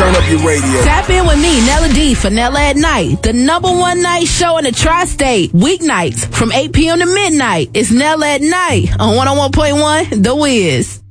Turn up your radio. Tap in with me, Nella D, for Nella at Night, the #1 night show in the tri-state. Weeknights from 8 p.m. to midnight. It's Nella at Night on 101.1 The Wiz.